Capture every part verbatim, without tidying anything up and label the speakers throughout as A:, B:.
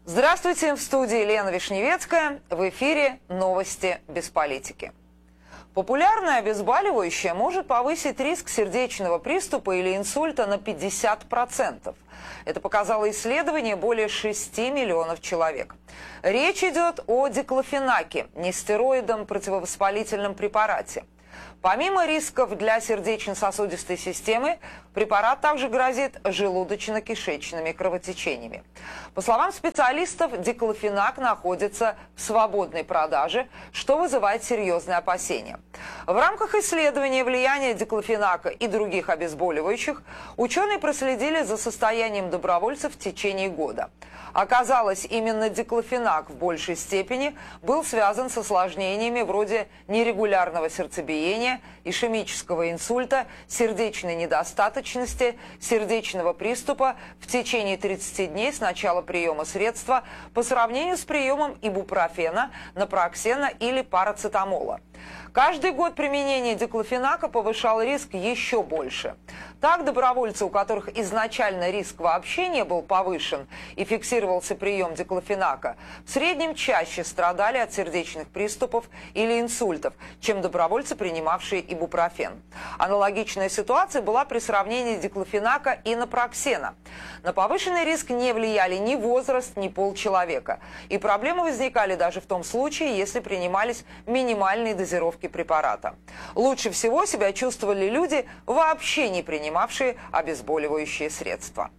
A: Здравствуйте, в студии Лена Вишневецкая, в эфире «Новости без политики». Популярное обезболивающее может повысить риск сердечного приступа или инсульта на пятьдесят процентов. Это показало исследование более шести миллионов человек. Речь идет о диклофенаке, нестероидном противовоспалительном препарате. Помимо рисков для сердечно-сосудистой системы, препарат также грозит желудочно-кишечными кровотечениями. По словам специалистов, диклофенак находится в свободной продаже, что вызывает серьезные опасения. В рамках исследования влияния диклофенака и других обезболивающих ученые проследили за состоянием добровольцев в течение года. Оказалось, именно диклофенак в большей степени был связан с осложнениями вроде нерегулярного сердцебиения, ишемического инсульта, сердечной недостаточности, сердечного приступа в течение тридцати дней с начала приема средства по сравнению с приемом ибупрофена, напроксена или парацетамола. Каждый год применение диклофенака повышал риск еще больше. Так, добровольцы, у которых изначально риск вообще не был повышен и фиксировался прием диклофенака, в среднем чаще страдали от сердечных приступов или инсультов, чем добровольцы, принимавшие ибупрофен. Аналогичная ситуация была при сравнении диклофенака и напроксена. На повышенный риск не влияли ни возраст, ни пол человека. И проблемы возникали даже в том случае, если принимались минимальные дозировки препарата. Лучше всего себя чувствовали люди, вообще не принимавшие обезболивающие средства.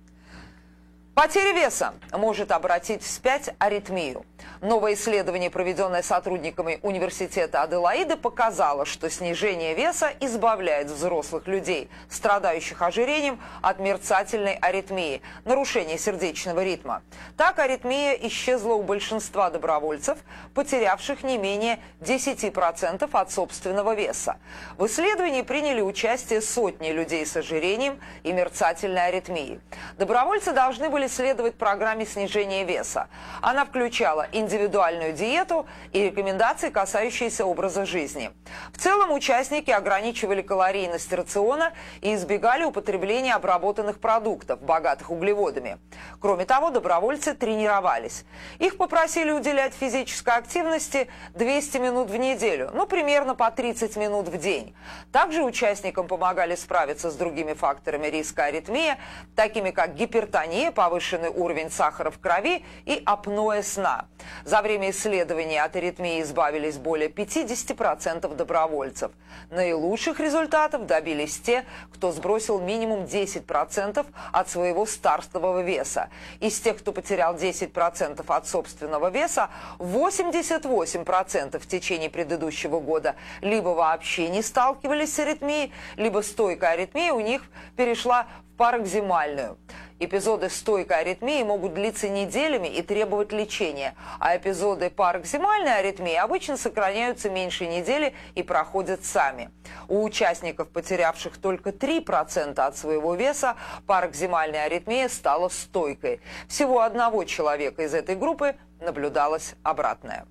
A: Потеря веса может обратить вспять аритмию. Новое исследование, проведенное сотрудниками университета Аделаиды, показало, что снижение веса избавляет взрослых людей, страдающих ожирением, от мерцательной аритмии, нарушения сердечного ритма. Так, аритмия исчезла у большинства добровольцев, потерявших не менее десяти процентов от собственного веса. В исследовании приняли участие сотни людей с ожирением и мерцательной аритмией. Добровольцы должны были следовать программе снижения веса. Она включала индивидуальную диету и рекомендации, касающиеся образа жизни. В целом участники ограничивали калорийность рациона и избегали употребления обработанных продуктов, богатых углеводами. Кроме того, добровольцы тренировались. Их попросили уделять физической активности двести минут в неделю, ну примерно по тридцать минут в день. Также участникам помогали справиться с другими факторами риска аритмии, такими как гипертония, повышенный уровень сахара в крови и апноэ сна. За время исследования от аритмии избавились более пятидесяти процентов добровольцев. Наилучших результатов добились те, кто сбросил минимум десять процентов от своего стартового веса. Из тех, кто потерял десять процентов от собственного веса, восемьдесят восемь процентов в течение предыдущего года либо вообще не сталкивались с аритмией, либо стойкая аритмия у них перешла в пароксимальную. Эпизоды стойкой аритмии могут длиться неделями и требовать лечения, а эпизоды пароксимальной аритмии обычно сохраняются меньше недели и проходят сами. У участников, потерявших только три процента от своего веса, пароксимальная аритмия стала стойкой. Всего одного человека из этой группы наблюдалось обратное.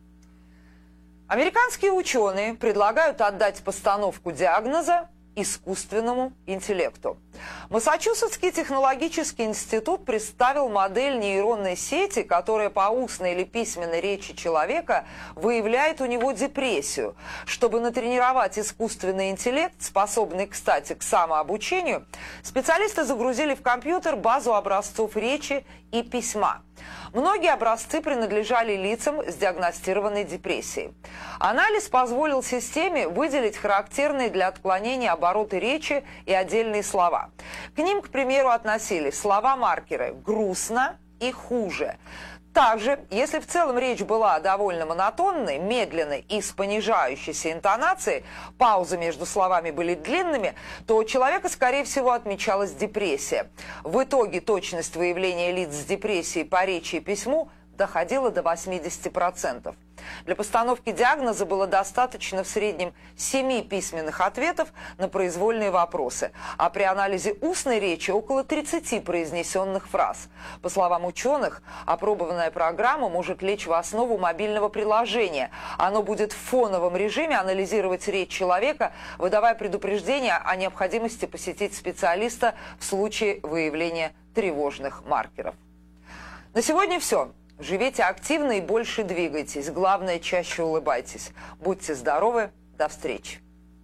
A: Американские ученые предлагают отдать постановку диагноза искусственному интеллекту. Массачусетский технологический институт представил модель нейронной сети, которая по устной или письменной речи человека выявляет у него депрессию. Чтобы натренировать искусственный интеллект, способный, кстати, к самообучению, специалисты загрузили в компьютер базу образцов речи и письма. Многие образцы принадлежали лицам с диагностированной депрессией. Анализ позволил системе выделить характерные для отклонения обороты речи и отдельные слова. К ним, к примеру, относились слова-маркеры «грустно» и «хуже». Также, если в целом речь была довольно монотонной, медленной и с понижающейся интонацией, паузы между словами были длинными, то у человека, скорее всего, отмечалась депрессия. В итоге точность выявления лиц с депрессией по речи и письму доходила до восьмидесяти процентов. Для постановки диагноза было достаточно в среднем семи письменных ответов на произвольные вопросы, а при анализе устной речи около тридцати произнесенных фраз. По словам ученых, опробованная программа может лечь в основу мобильного приложения. Оно будет в фоновом режиме анализировать речь человека, выдавая предупреждение о необходимости посетить специалиста в случае выявления тревожных маркеров. На сегодня все. Живите активно и больше двигайтесь. Главное, чаще улыбайтесь. Будьте здоровы. До встречи.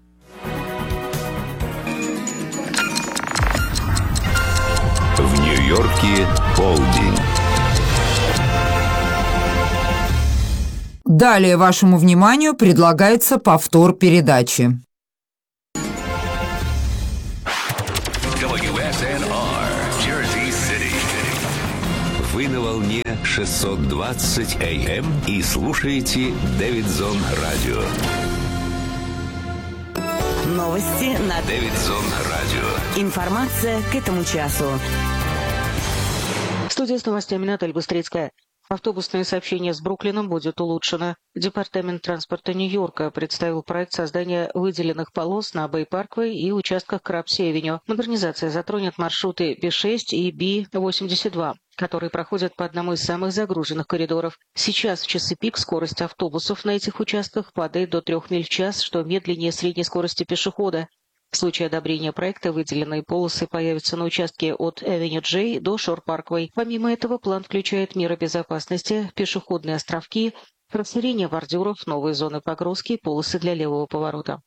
B: В Нью-Йорке полдень.
A: Далее вашему вниманию предлагается повтор передачи.
B: дабл ю эс эн ар, Jersey City. Вы на волне шестьсот двадцать эй эм и слушаете Дэвидсон Радио.
C: Новости на
B: Дэвидсон Радио.
C: Информация к этому часу.
D: В студии с новостями Наталья Быстрицкая. Автобусное сообщение с Бруклином будет улучшено. Департамент транспорта Нью-Йорка представил проект создания выделенных полос на Бэй-Парквей и участках Крабси-Авеню. Модернизация затронет маршруты би шесть и би восемьдесят два, которые проходят по одному из самых загруженных коридоров. Сейчас в часы пик скорость автобусов на этих участках падает до трех миль в час, что медленнее средней скорости пешехода. В случае одобрения проекта выделенные полосы появятся на участке от Авеню Джей до Шор-Парквей. Помимо этого, план включает меры безопасности, пешеходные островки, расширение бордюров, новые зоны погрузки и полосы для левого поворота.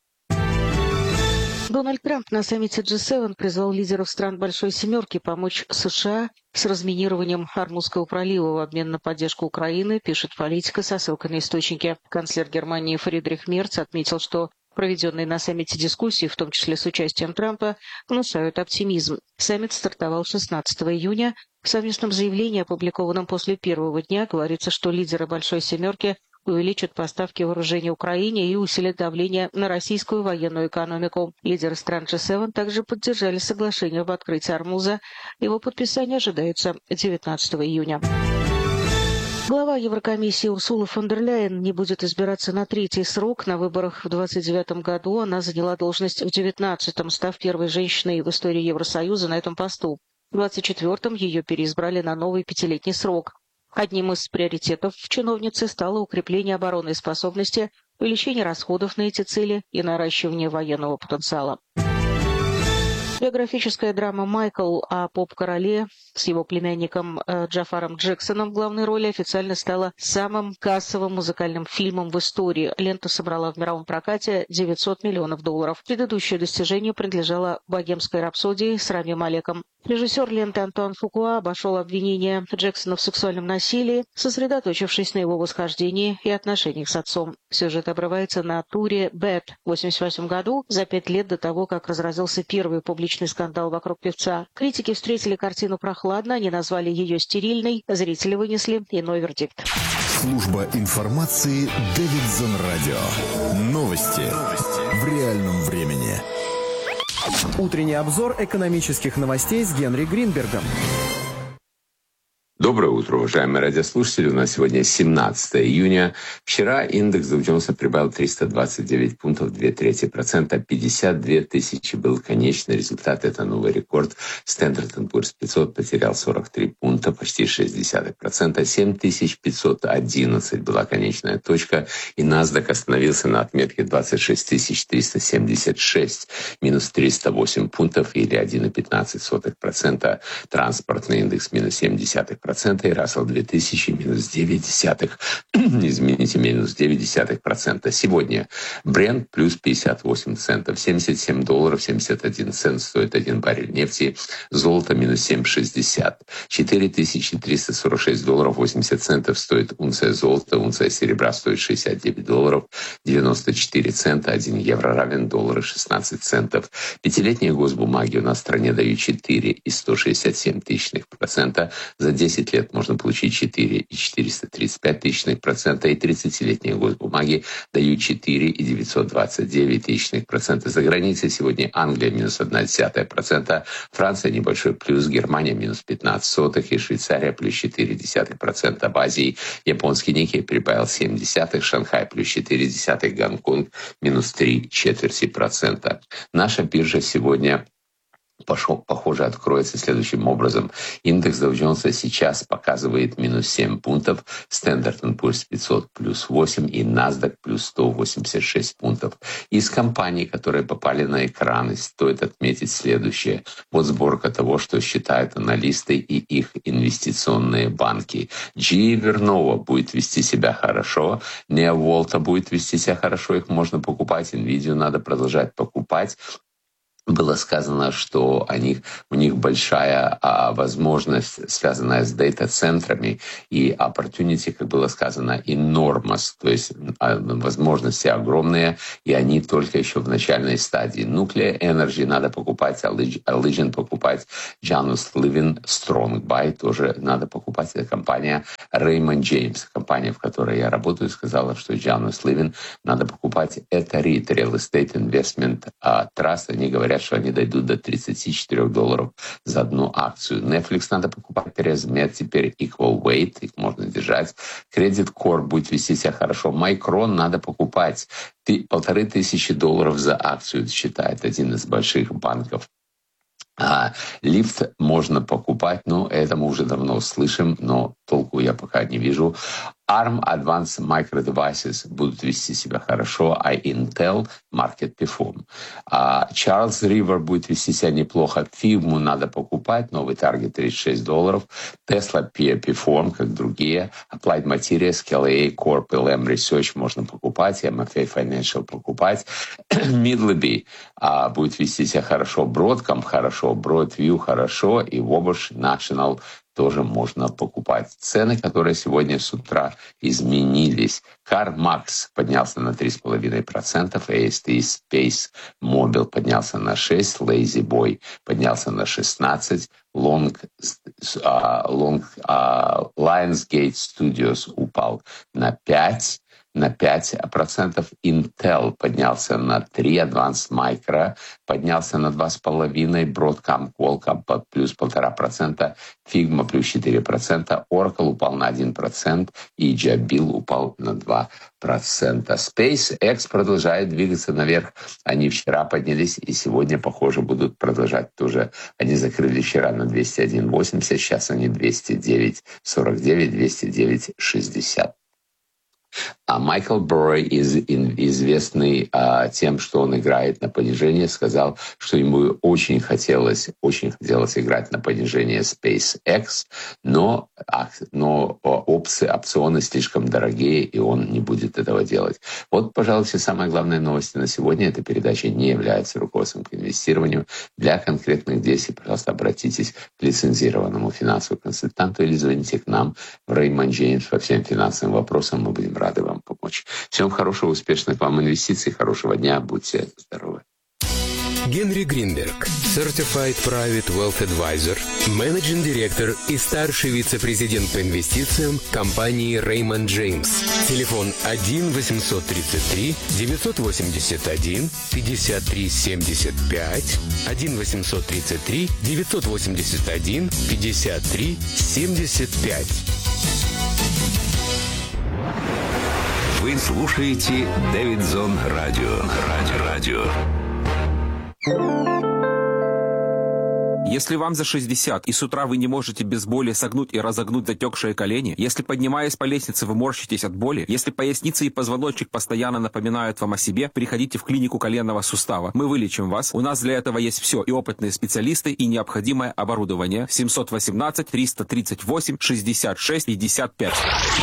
D: Дональд Трамп на саммите джи семь призвал лидеров стран Большой Семерки помочь США с разминированием Ормузского пролива в обмен на поддержку Украины, пишет Политика со ссылкой на источники. Канцлер Германии Фридрих Мерц отметил, что проведенные на саммите дискуссии, в том числе с участием Трампа, внушают оптимизм. Саммит стартовал шестнадцатого июня. В совместном заявлении, опубликованном после первого дня, говорится, что лидеры Большой Семерки увеличат поставки вооружений Украине и усилят давление на российскую военную экономику. Лидеры стран джи семь также поддержали соглашение об открытии Ормуза. Его подписание ожидается девятнадцатого июня. Глава Еврокомиссии Урсула фон дер Ляйен не будет избираться на третий срок. На выборах в двадцать девятом году она заняла должность в девятнадцатом, став первой женщиной в истории Евросоюза на этом посту. В двадцать четвертом ее переизбрали на новый пятилетний срок. Одним из приоритетов чиновницы стало укрепление оборонной способности, увеличение расходов на эти цели и наращивание военного потенциала. Биографическая драма «Майкл» о поп-короле с его племянником э, Джафаром Джексоном в главной роли официально стала самым кассовым музыкальным фильмом в истории. Лента собрала в мировом прокате девятьсот миллионов долларов. Предыдущее достижение принадлежало «Богемской рапсодии» с Рами Малеком. Режиссер ленты Антуан Фукуа обошел обвинения Джексона в сексуальном насилии, сосредоточившись на его восхождении и отношениях с отцом. Сюжет обрывается на туре «Bad» в восемьдесят восьмом году, за пять лет до того, как разразился первый публичный скандал вокруг певца. Критики встретили картину прохладно, они назвали ее стерильной, зрители вынесли иной вердикт.
E: Служба информации Дэвидсон Радио. Новости в реальном времени.
F: Утренний обзор экономических новостей с Генри Гринбергом.
G: Доброе утро, уважаемые радиослушатели. У нас сегодня семнадцатого июня. Вчера индекс Dow Jones прибавил триста двадцать девять пунктов, две трети процента. пятьдесят две тысячи был конечный результат. Это новый рекорд. Standard энд Poor's пятьсот потерял сорок три пункта, почти шесть десятых процента. семь тысяч пятьсот одиннадцать была конечная точка. И NASDAQ остановился на отметке двадцать шесть тысяч триста семьдесят шесть, минус триста восемь пунктов или один целых пятнадцать сотых процента. Транспортный индекс минус семь десятых процента. И Russell две тысячи минус девять десятых, извините, минус девять десятых процента. Сегодня Brent плюс пятьдесят восемь центов, семьдесят семь долларов семьдесят один цент стоит один баррель нефти. Золото минус семь шестьдесят, четыре тысячи триста сорок шесть долларов восемьдесят центов стоит унция золота, унция серебра стоит шестьдесят девять долларов девяносто четыре цента, один евро равен доллару шестнадцать центов. Пятилетние госбумаги у нас в стране дают четыре целых сто шестьдесят семь тысячных процента, за десять лет можно получить четыре целых четыреста тридцать пять тысячных процента, и тридцатилетние госбумаги дают четыре целых девятьсот двадцать девять тысячных процента. За границей сегодня Англия минус одна десятая процента, Франция небольшой плюс, Германия минус пятнадцать сотых и Швейцария плюс четыре десятых процента. В Азии японский Никей прибавил семь десятых, Шанхай плюс четыре десятых, Гонконг минус три четверти процента. Наша биржа сегодня пошел, похоже, откроется следующим образом. Индекс Dow Jones сейчас показывает минус семь пунктов, Standard энд Poor's пятьсот плюс восемь и NASDAQ плюс сто восемьдесят шесть пунктов. Из компаний, которые попали на экраны, стоит отметить следующее. Вот сборка того, что считают аналисты и их инвестиционные банки. джи и Vernova будет вести себя хорошо, NeoVolta будет вести себя хорошо, их можно покупать, Nvidia надо продолжать покупать. Было сказано, что они, у них большая а, возможность, связанная с дата-центрами, и opportunity, как было сказано, enormous, то есть а, возможности огромные, и они только еще в начальной стадии. Nuclear Energy надо покупать, Allegiant покупать, Janus Living, Strong Buy тоже надо покупать. Это компания Raymond James, компания, в которой я работаю, сказала, что Janus Living надо покупать. Это REIT, Real Estate Investment а, Trust, они говорят, что они дойдут до тридцать четыре долларов за одну акцию. Netflix надо покупать, ResMed теперь Equal Weight, их можно держать. Credit Corp будет вести себя хорошо. Micron надо покупать. Ты, полторы тысячи долларов за акцию, считает один из больших банков. А, лифт можно покупать, ну, это мы уже давно слышим, но толку я пока не вижу. арм, Advanced Micro Devices будут вести себя хорошо, а Intel Market Perform. А Charles River будет вести себя неплохо. Figma надо покупать, новый таргет тридцать шесть долларов. Tesla Peer Perform, как другие. Applied Materials, кей эл эй Corp, эл эм Research можно покупать, эм эф эй Financial покупать. Middleby а, будет вести себя хорошо. Broadcom хорошо, Broadview хорошо, и Wabash National тоже можно покупать. Цены, которые сегодня с утра изменились. CarMax поднялся на три целых пять десятых процента, эй эс ти Space Mobile поднялся на шесть процентов, Lazy Boy поднялся на шестнадцать процентов, Long, uh, Long, uh, Lionsgate Studios упал на пять на пять процентов, Intel поднялся на три, Advanced Micro поднялся на два целых пять десятых, Broadcom, Qualcomm плюс полтора процента, Figma плюс четыре процента, Oracle упал на один процент и Jabil упал на два процента. SpaceX продолжает двигаться наверх. Они вчера поднялись и сегодня, похоже, будут продолжать тоже. Они закрыли вчера на двести один восемьдесят, сейчас они двести девять сорок девять, двести девять шестьдесят. А Майкл Бурри, из, известный а, тем, что он играет на понижение, сказал, что ему очень хотелось, очень хотелось играть на понижение SpaceX, но, а, но опции, опционы слишком дорогие, и он не будет этого делать. Вот, пожалуй, все самые главные новости на сегодня. Эта передача не является руководством к инвестированию. Для конкретных действий, пожалуйста, обратитесь к лицензированному финансовому консультанту или звоните к нам в Raymond James по всем финансовым вопросам. Мы будем рады вам помочь. Всем хорошего, успешных вам инвестиций, хорошего дня, будьте здоровы.
H: Генри Гринберг, Certified Private Wealth Advisor, менеджинг директор и старший вице-президент по инвестициям компании Raymond James. Телефон один восемьсот тридцать три девятьсот восемьдесят один пятьдесят три семьдесят пять, один восемьсот тридцать три девятьсот восемьдесят один пятьдесят три семьдесят пять.
B: Вы слушаете Дэвидсон Радио. Радио. Радио.
I: Если вам за шестьдесят, и с утра вы не можете без боли согнуть и разогнуть затекшие колени, если, поднимаясь по лестнице, вы морщитесь от боли, если поясница и позвоночник постоянно напоминают вам о себе, приходите в клинику коленного сустава. Мы вылечим вас. У нас для этого есть все. И опытные специалисты, и необходимое оборудование. семьсот восемнадцать триста тридцать восемь шестьдесят шесть пятьдесят пять.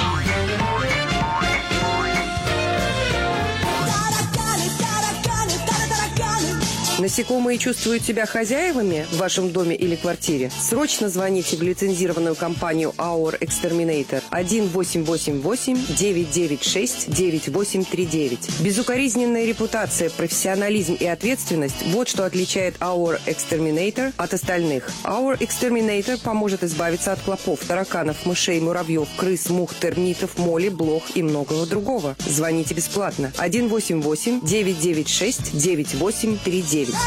J: Насекомые чувствуют себя хозяевами в вашем доме или квартире? Срочно звоните в лицензированную компанию Our Exterminator один восемь восемь восемь девять девять шесть девять восемь три девять. Безукоризненная репутация, профессионализм и ответственность – вот что отличает Our Exterminator от остальных. Our Exterminator поможет избавиться от клопов, тараканов, мышей, муравьев, крыс, мух, термитов, моли, блох и многого другого. Звоните бесплатно один восемь восемь девять девять шесть девять восемь три девять.